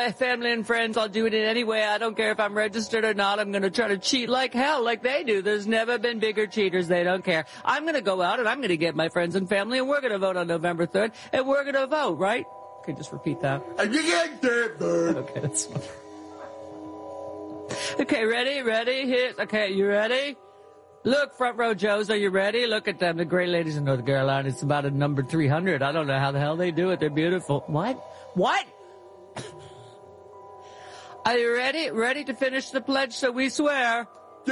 My family and friends, I'll do it in any way. I don't care if I'm registered or not. I'm going to try to cheat like hell, like they do. There's never been bigger cheaters. They don't care. I'm going to go out and I'm going to get my friends and family, and we're going to vote on November 3rd, and we're going to vote, right? Can you just repeat that? Okay, that's fine. Okay, ready? Here. Okay, you ready? Look, front row Joes, are you ready? Look at them, the great ladies in North Carolina. It's about a number 300. I don't know how the hell they do it. They're beautiful. What? Are you ready? Ready to finish the pledge so we swear?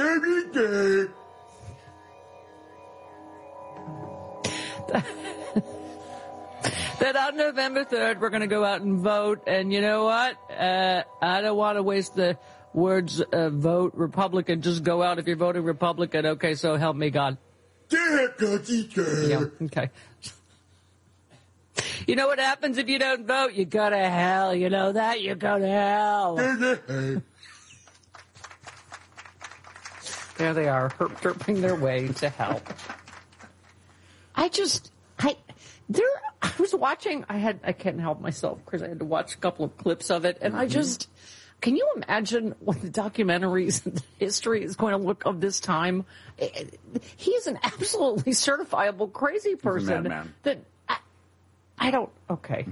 That on November 3rd, we're going to go out and vote. And you know what? I don't want to waste the words vote Republican. Just go out if you're voting Republican. Okay, so help me God. Yeah, okay. You know what happens if you don't vote? You go to hell. You know that? You go to hell. There they are, herping their way to hell. I was watching, I can't help myself because I had to watch a couple of clips of it, and can you imagine what the documentaries and the history is going to look of this time? He's an absolutely certifiable crazy person. He's a madman. That I don't, okay.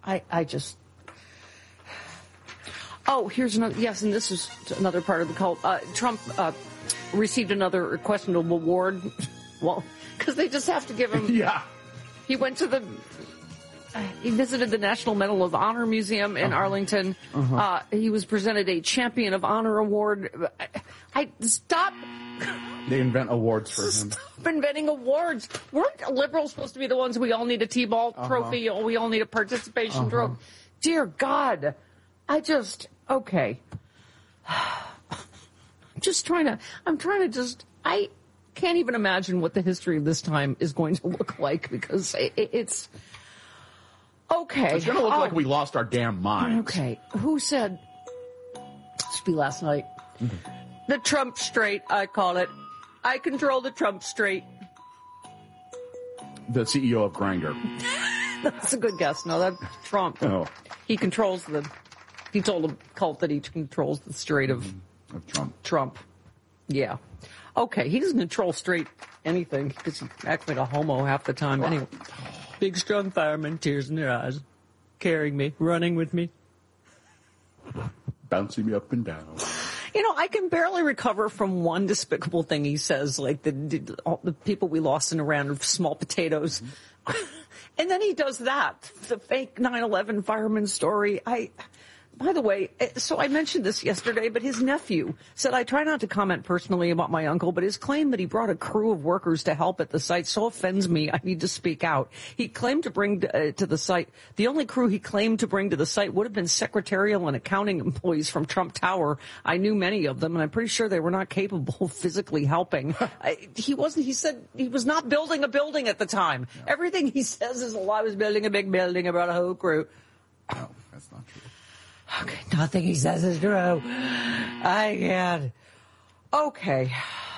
Oh, here's another, yes, and this is another part of the cult. Trump received another questionable award. Well, because they just have to give him. Yeah. He went to he visited the National Medal of Honor Museum in Arlington. He was presented a Champion of Honor Award. Stop. They invent awards for him. Stop inventing awards. Weren't liberals supposed to be the ones we all need a T-ball trophy, or we all need a participation trophy? Dear God. Okay. I can't even imagine what the history of this time is going to look like, because it's okay. It's going to look like we lost our damn minds. Okay. Who said, this should be last night, the Trump Strait, I call it. I control the Trump Strait. The CEO of Grindr. That's a good guess. No, that's Trump. Oh. He told the cult that he controls the Strait of Trump. Yeah. Okay, he doesn't control straight anything because he acts like a homo half the time. Anyway, big, strong firemen, tears in their eyes, carrying me, running with me, bouncing me up and down. You know, I can barely recover from one despicable thing he says, like the people we lost in Iran are small potatoes. And then he does that, the fake 9/11 fireman story. By the way, so I mentioned this yesterday, but his nephew said, I try not to comment personally about my uncle, but his claim that he brought a crew of workers to help at the site so offends me, I need to speak out. He claimed to bring to the site, the only crew he claimed to bring to the site would have been secretarial and accounting employees from Trump Tower. I knew many of them, and I'm pretty sure they were not capable of physically helping. He said he was not building a building at the time. No. Everything he says is a lie. I was building a big building, I brought a whole crew. No, that's not true. Okay, nothing he says is true. I can't. Okay.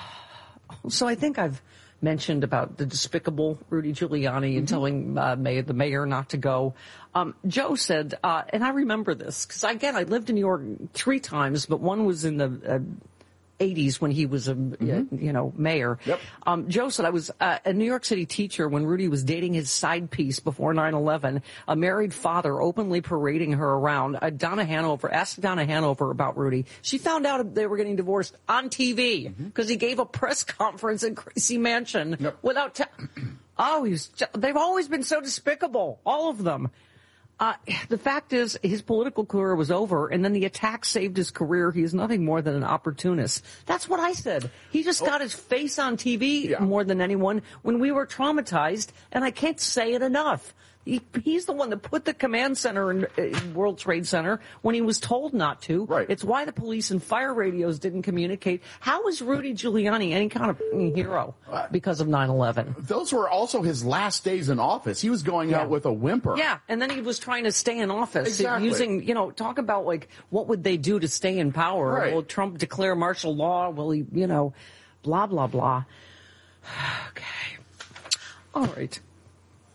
So I think I've mentioned about the despicable Rudy Giuliani and telling the mayor not to go. Joe said, and I remember this, because again, I lived in New York 3 times, but one was in the 80s when he was a mayor. Yep. Joe said, I was a New York City teacher when Rudy was dating his side piece before 9/11, a married father openly parading her around. Asked Donna Hanover about Rudy. She found out they were getting divorced on TV because he gave a press conference in Gracie Mansion without they've always been so despicable, all of them. The fact is, his political career was over, and then the attack saved his career. He is nothing more than an opportunist. That's what I said. He just got his face on TV more than anyone when we were traumatized, and I can't say it enough. He's the one that put the command center in World Trade Center when he was told not to. Right. It's why the police and fire radios didn't communicate. How is Rudy Giuliani any kind of hero because of 9/11? Those were also his last days in office. He was going out with a whimper. Yeah, and then he was trying to stay in office. Exactly. Using, talk about, what would they do to stay in power? Right. Will Trump declare martial law? Will he, blah, blah, blah. Okay. All right.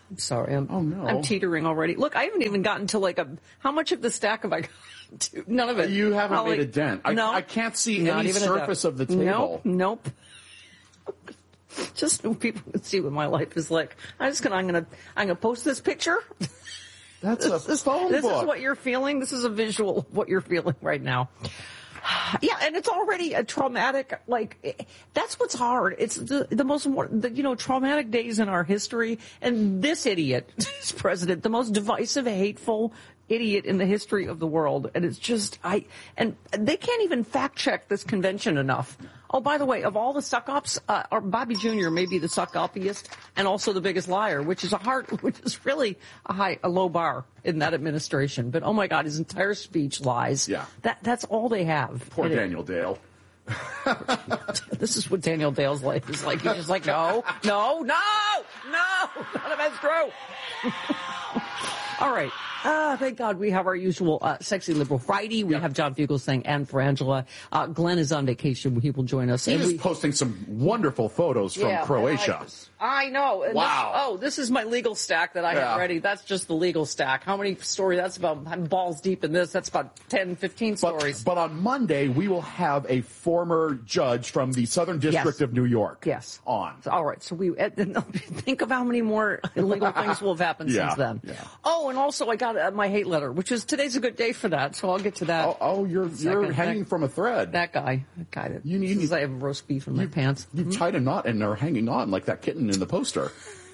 I'm sorry. no. I'm teetering already. Look, I haven't even gotten to how much of the stack have I got to? None of it. You haven't made a dent. No. I can't see any surface of the table. Nope. Just so people can see what my life is like. I'm gonna post this picture. That's a phone book. This is what you're feeling. This is a visual of what you're feeling right now. Yeah, and it's already a traumatic, that's what's hard. It's the most, traumatic days in our history. And this idiot is president, the most divisive, hateful idiot in the history of the world. And it's just, and they can't even fact check this convention enough. Oh, by the way, of all the suck-ups, Bobby Jr. may be the suck-uppiest and also the biggest liar, which is really a low bar in that administration. But oh my God, his entire speech lies. Yeah. That's all they have. Poor Daniel Dale. This is what Daniel Dale's life is like. He's just like, no, none of that's true. All right. Thank God we have our usual Sexy Liberal Friday. We have John Fugelsang and Frangela. Glenn is on vacation. He will join us. He's posting some wonderful photos from Croatia. I know. And wow. This is my legal stack that I have ready. That's just the legal stack. How many stories? That's about, I'm balls deep in this. That's about 10, 15 stories. But on Monday, we will have a former judge from the Southern District of New York on. All right. So think of how many more illegal things will have happened since then. Yeah. Oh, and also I got my hate letter, today's a good day for that, so I'll get to that. You're hanging from a thread. That guy that I have roast beef in my pants. You tied a knot and are hanging on like that kitten in the poster.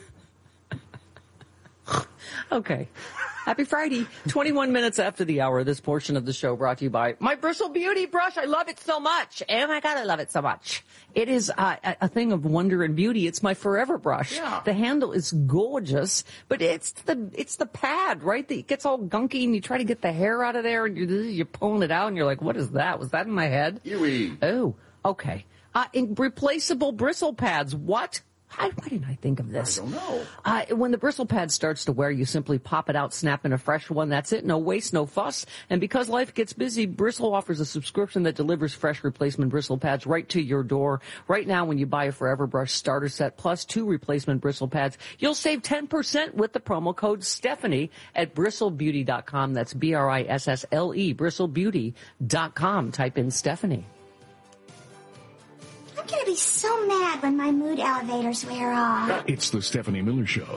Okay. Happy Friday. 21 minutes after the hour, this portion of the show brought to you by my Bristle Beauty Brush. I love it so much. Oh my God, I love it so much. It is a thing of wonder and beauty. It's my forever brush. Yeah. The handle is gorgeous, but it's the pad, right? That gets all gunky and you try to get the hair out of there and you're pulling it out and you're like, what is that? Was that in my head? Ewy. Oh, okay. Replaceable bristle pads. What? Why didn't I think of this? I don't know. When the bristle pad starts to wear, you simply pop it out, snap in a fresh one. That's it. No waste, no fuss. And because life gets busy, Bristle offers a subscription that delivers fresh replacement bristle pads right to your door. Right now, when you buy a Forever Brush starter set plus 2 replacement bristle pads, you'll save 10% with the promo code Stephanie at bristlebeauty.com. That's BRISSLE, bristlebeauty.com. Type in Stephanie. I'm going to be so mad when my mood elevators wear off. It's the Stephanie Miller Show.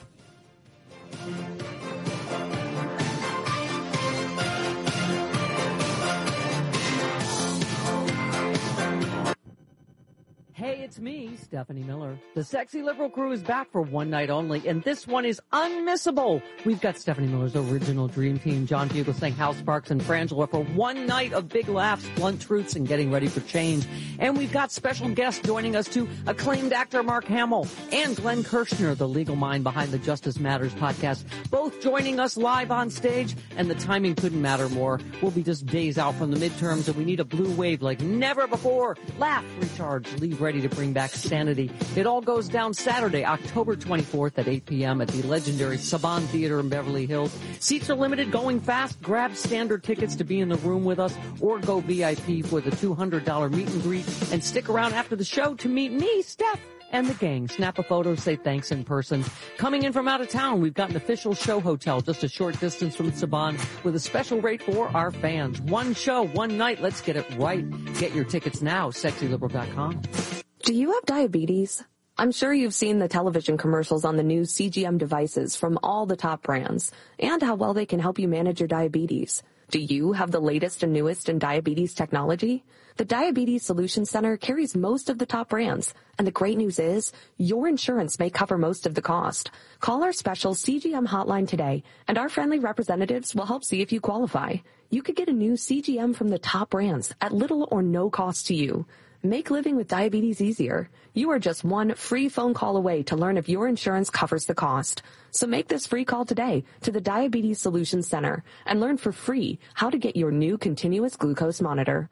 Hey, it's me, Stephanie Miller. The Sexy Liberal crew is back for one night only, and this one is unmissable. We've got Stephanie Miller's original dream team, John Fugelsang, Hal Sparks, and Frangela for one night of big laughs, blunt truths, and getting ready for change. And we've got special guests joining us too, acclaimed actor Mark Hamill and Glenn Kirshner, the legal mind behind the Justice Matters podcast, both joining us live on stage, and the timing couldn't matter more. We'll be just days out from the midterms, and we need a blue wave like never before. Laugh, recharge, leave ready to bring back sanity. It all goes down Saturday, October 24th at 8 p.m. at the legendary Saban Theater in Beverly Hills. Seats are limited, going fast. Grab standard tickets to be in the room with us or go VIP for the $200 meet and greet and stick around after the show to meet me, Steph, and the gang. Snap a photo, say thanks in person. Coming in from out of town, we've got an official show hotel just a short distance from Saban with a special rate for our fans. One show, one night. Let's get it right. Get your tickets now, sexyliberal.com. Do you have diabetes? I'm sure you've seen the television commercials on the new CGM devices from all the top brands and how well they can help you manage your diabetes. Do you have the latest and newest in diabetes technology? The Diabetes Solutions Center carries most of the top brands, and the great news is your insurance may cover most of the cost. Call our special CGM hotline today, and our friendly representatives will help see if you qualify. You could get a new CGM from the top brands at little or no cost to you. Make living with diabetes easier. You are just one free phone call away to learn if your insurance covers the cost. So make this free call today to the Diabetes Solutions Center and learn for free how to get your new continuous glucose monitor.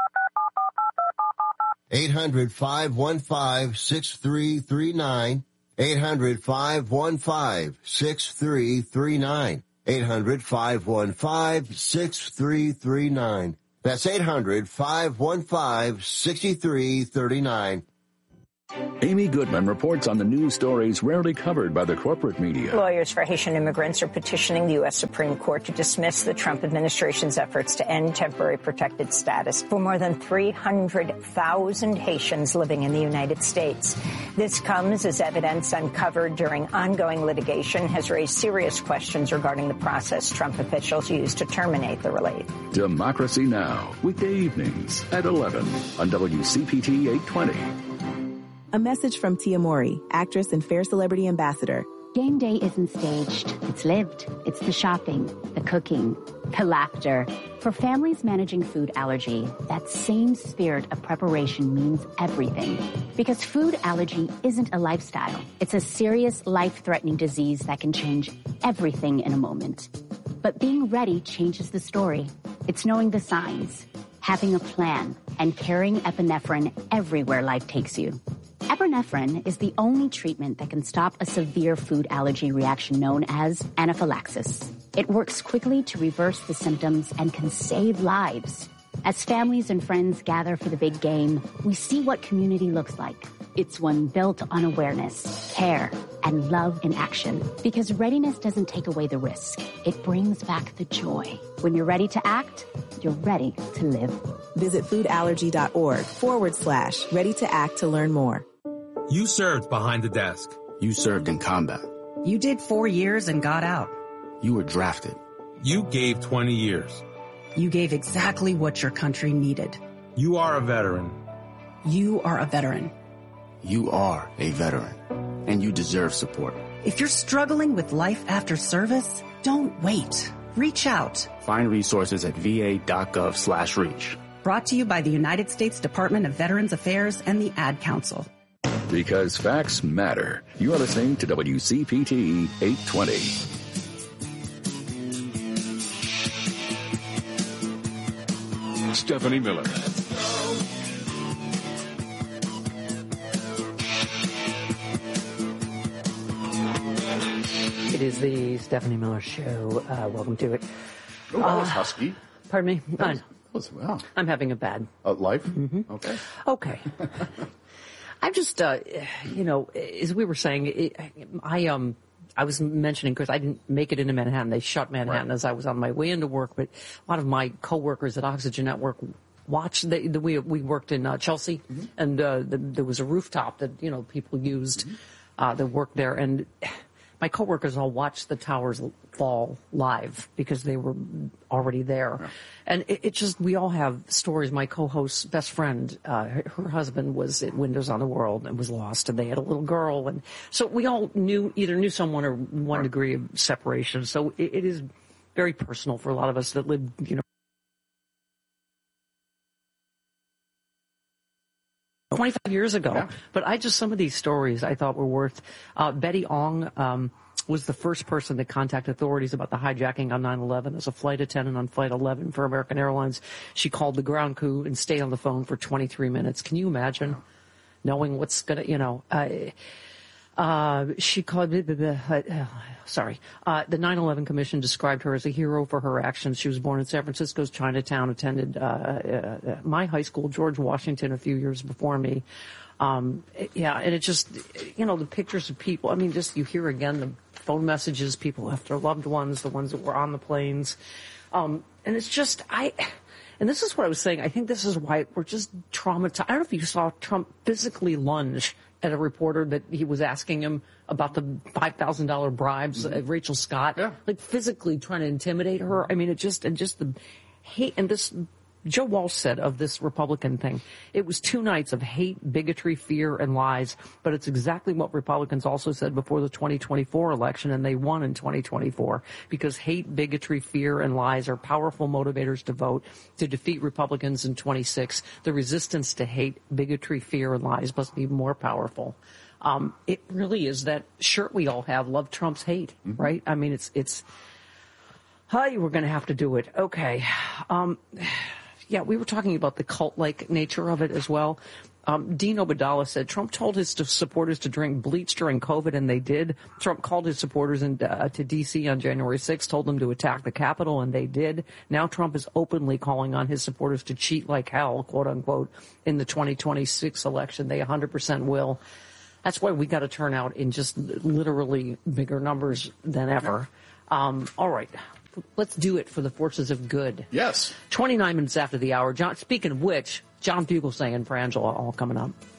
800-515-6339. 800-515-6339. 800-515-6339. That's 800-515-6339. Amy Goodman reports on the news stories rarely covered by the corporate media. Lawyers for Haitian immigrants are petitioning the U.S. Supreme Court to dismiss the Trump administration's efforts to end temporary protected status for more than 300,000 Haitians living in the United States. This comes as evidence uncovered during ongoing litigation has raised serious questions regarding the process Trump officials used to terminate the relief. Democracy Now!, weekday evenings at 11 on WCPT 820. A message from Tia Mowry, actress and Fair Celebrity Ambassador. Game day isn't staged. It's lived. It's the shopping, the cooking, the laughter. For families managing food allergy, that same spirit of preparation means everything. Because food allergy isn't a lifestyle. It's a serious, life-threatening disease that can change everything in a moment. But being ready changes the story. It's knowing the signs, having a plan, and carrying epinephrine everywhere life takes you. Epinephrine is the only treatment that can stop a severe food allergy reaction known as anaphylaxis. It works quickly to reverse the symptoms and can save lives. As families and friends gather for the big game, we see what community looks like. It's one built on awareness, care, and love in action. Because readiness doesn't take away the risk. It brings back the joy. When you're ready to act, you're ready to live. Visit foodallergy.org/ready to act to learn more. You served behind the desk. You served in combat. You did 4 years and got out. You were drafted. You gave 20 years. You gave exactly what your country needed. You are a veteran. You are a veteran. You are a veteran, and you deserve support. If you're struggling with life after service, don't wait. Reach out. Find resources at va.gov/reach. Brought to you by the United States Department of Veterans Affairs and the Ad Council. Because facts matter. You are listening to WCPT 820. Stephanie Miller. It is the Stephanie Miller Show. Welcome to it. Oh, that was husky. Pardon me? Wow. I'm having a bad life? Mm-hmm. Okay. I'm just, as we were saying, I was mentioning because I didn't make it into Manhattan. They shut Manhattan as I was on my way into work, but a lot of my coworkers at Oxygen Network watched. We worked in Chelsea, and there was a rooftop that people used that worked there, and my coworkers all watched the towers fall live because they were already there. Yeah. And it just, we all have stories. My co-host's best friend, her husband was at Windows on the World and was lost, and they had a little girl. And so we all either knew someone or one degree of separation. So it is very personal for a lot of us that live, 25 years ago. Yeah. But some of these stories I thought were worth, Betty Ong, was the first person to contact authorities about the hijacking on 9/11 as a flight attendant on Flight 11 for American Airlines. She called the ground crew and stayed on the phone for 23 minutes. Can you imagine knowing what's going to, she called, the 9/11 Commission described her as a hero for her actions. She was born in San Francisco's Chinatown, attended my high school, George Washington, a few years before me. And it just, the pictures of people, you hear again the phone messages, people left their loved ones, the ones that were on the planes. And it's just, and this is what I was saying, I think this is why we're just traumatized. I don't know if you saw Trump physically lunge at a reporter that he was asking him about the $5,000 bribes, Rachel Scott, like physically trying to intimidate her. Just the hate, and this, Joe Walsh said of this Republican thing, it was 2 nights of hate, bigotry, fear, and lies, but it's exactly what Republicans also said before the 2024 election, and they won in 2024, because hate, bigotry, fear, and lies are powerful motivators to vote to defeat Republicans in 26. The resistance to hate, bigotry, fear, and lies must be more powerful. It really is that shirt we all have, Love Trump's Hate, right? It's hi, we're going to have to do it. Okay. Yeah, we were talking about the cult-like nature of it as well. Dean Obeidallah said Trump told his supporters to drink bleach during COVID, and they did. Trump called his supporters to D.C. on January 6th, told them to attack the Capitol, and they did. Now Trump is openly calling on his supporters to cheat like hell, quote unquote, in the 2026 election. They 100% will. That's why we got to turn out in just literally bigger numbers than ever. All right. Let's do it for the forces of good. Yes. 29 minutes after the hour. John, speaking of which, John Fugelsang and Frangela all coming up.